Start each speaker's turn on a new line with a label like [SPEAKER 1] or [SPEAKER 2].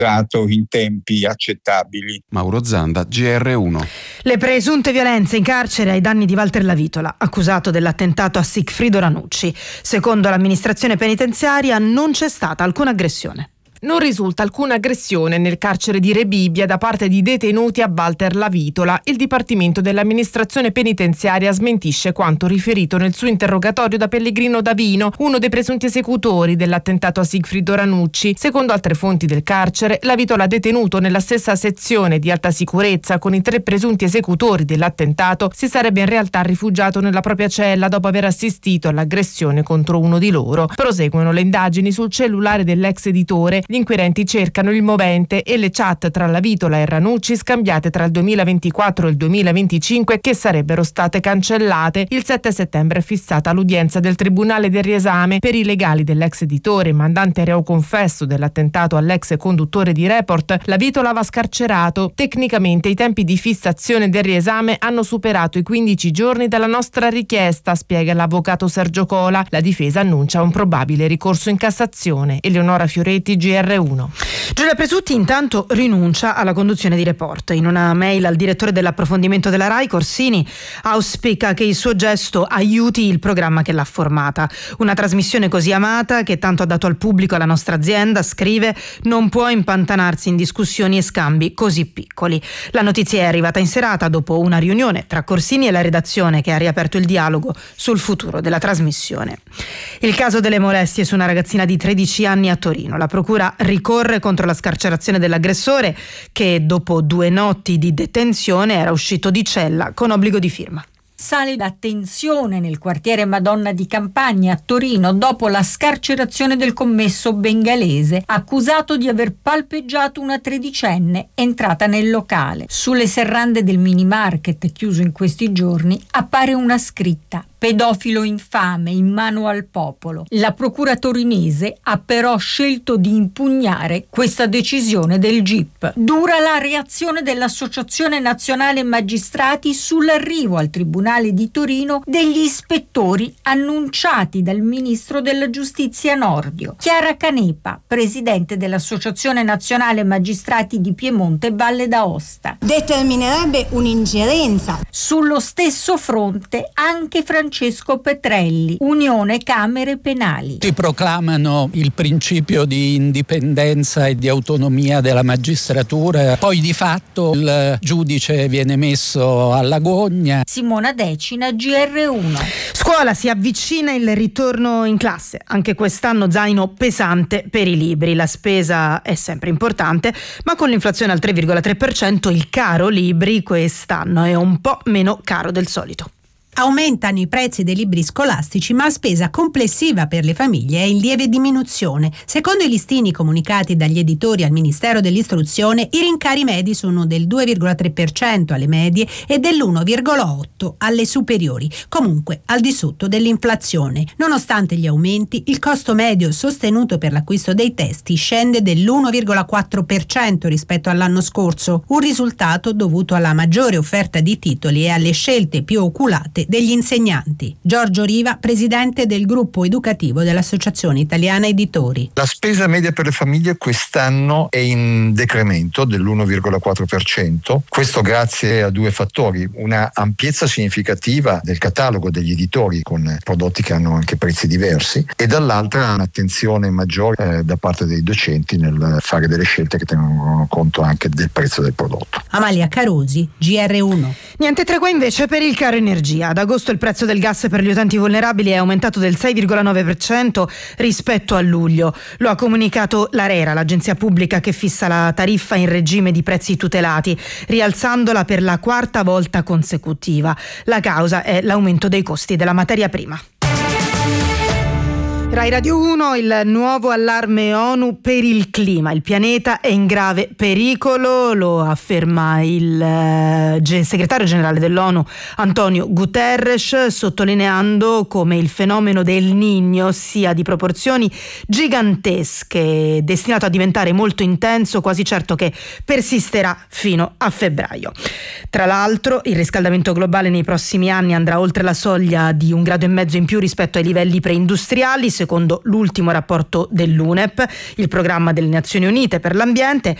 [SPEAKER 1] in tempi accettabili.
[SPEAKER 2] Mauro Zanda, GR1.
[SPEAKER 3] Le presunte violenze in carcere ai danni di Walter Lavitola, accusato dell'attentato a Sigfrido Ranucci. Secondo l'amministrazione penitenziaria non c'è stata alcuna aggressione.
[SPEAKER 4] Non risulta alcuna aggressione nel carcere di Rebibbia da parte di detenuti a Walter Lavitola. Il Dipartimento dell'amministrazione penitenziaria smentisce quanto riferito nel suo interrogatorio da Pellegrino Davino, uno dei presunti esecutori dell'attentato a Sigfrido Ranucci. Secondo altre fonti del carcere, Lavitola, detenuto nella stessa sezione di alta sicurezza con i 3 presunti esecutori dell'attentato, si sarebbe in realtà rifugiato nella propria cella dopo aver assistito all'aggressione contro uno di loro. Proseguono le indagini sul cellulare dell'ex editore. Gli inquirenti cercano il movente e le chat tra Lavitola e Ranucci scambiate tra il 2024 e il 2025 che sarebbero state cancellate. Il 7 settembre è fissata l'udienza del Tribunale del Riesame per i legali dell'ex editore, mandante reo confesso dell'attentato all'ex conduttore di Report. Lavitola va scarcerato. Tecnicamente i tempi di fissazione del riesame hanno superato i 15 giorni dalla nostra richiesta, spiega l'avvocato Sergio Cola. La difesa annuncia un probabile ricorso in Cassazione. Eleonora Fioretti, GR1.
[SPEAKER 3] Giulia Presutti intanto rinuncia alla conduzione di Report. In una mail al direttore dell'approfondimento della RAI, Corsini auspica che il suo gesto aiuti il programma che l'ha formata. Una trasmissione così amata che tanto ha dato al pubblico, alla nostra azienda, scrive, non può impantanarsi in discussioni e scambi così piccoli. La notizia è arrivata in serata dopo una riunione tra Corsini e la redazione che ha riaperto il dialogo sul futuro della trasmissione. Il caso delle molestie su una ragazzina di 13 anni a Torino. La procura ricorre contro la scarcerazione dell'aggressore che dopo 2 notti di detenzione era uscito di cella con obbligo di firma.
[SPEAKER 5] Sale la tensione nel quartiere Madonna di Campagna a Torino dopo la scarcerazione del commesso bengalese accusato di aver palpeggiato una tredicenne entrata nel locale. Sulle serrande del mini market chiuso in questi giorni appare una scritta: pedofilo infame in mano al popolo. La procura torinese ha però scelto di impugnare questa decisione del GIP. Dura la reazione dell'Associazione Nazionale Magistrati sull'arrivo al Tribunale di Torino degli ispettori annunciati dal ministro della Giustizia Nordio. Chiara Canepa, presidente dell'Associazione Nazionale Magistrati di Piemonte e Valle d'Aosta.
[SPEAKER 6] Determinerebbe un'ingerenza.
[SPEAKER 5] Sullo stesso fronte anche Francesco Petrelli, Unione Camere Penali.
[SPEAKER 7] Si proclamano il principio di indipendenza e di autonomia della magistratura, poi di fatto il giudice viene messo alla gogna.
[SPEAKER 5] Simona Decina, GR1.
[SPEAKER 3] Scuola, si avvicina il ritorno in classe. Anche quest'anno zaino pesante per i libri. La spesa è sempre importante, ma con l'inflazione al 3,3% il caro libri quest'anno è un po' meno caro del solito.
[SPEAKER 8] Aumentano i prezzi dei libri scolastici, ma la spesa complessiva per le famiglie è in lieve diminuzione. Secondo i listini comunicati dagli editori al Ministero dell'Istruzione, i rincari medi sono del 2,3% alle medie e dell'1,8% alle superiori, comunque al di sotto dell'inflazione. Nonostante gli aumenti, il costo medio sostenuto per l'acquisto dei testi scende dell'1,4% rispetto all'anno scorso, un risultato dovuto alla maggiore offerta di titoli e alle scelte più oculate degli insegnanti. Giorgio Riva, presidente del gruppo educativo dell'Associazione Italiana Editori.
[SPEAKER 9] La spesa media per le famiglie quest'anno è in decremento dell'1,4%, questo grazie a 2 fattori: una ampiezza significativa del catalogo degli editori con prodotti che hanno anche prezzi diversi, e dall'altra un'attenzione maggiore da parte dei docenti nel fare delle scelte che tengono conto anche del prezzo del prodotto.
[SPEAKER 8] Amalia Carosi, GR1.
[SPEAKER 3] Niente tregua invece per il caro energia. Ad agosto il prezzo del gas per gli utenti vulnerabili è aumentato del 6,9% rispetto a luglio. Lo ha comunicato l'ARERA, l'agenzia pubblica che fissa la tariffa in regime di prezzi tutelati, rialzandola per la 4ª volta consecutiva. La causa è l'aumento dei costi della materia prima. Rai Radio 1, il nuovo allarme ONU per il clima. Il pianeta è in grave pericolo, lo afferma il segretario generale dell'ONU Antonio Guterres, sottolineando come il fenomeno del Niño sia di proporzioni gigantesche, destinato a diventare molto intenso, quasi certo che persisterà fino a febbraio. Tra l'altro, il riscaldamento globale nei prossimi anni andrà oltre la soglia di 1,5 gradi in più rispetto ai livelli preindustriali, secondo l'ultimo rapporto dell'UNEP. Il programma delle Nazioni Unite per l'ambiente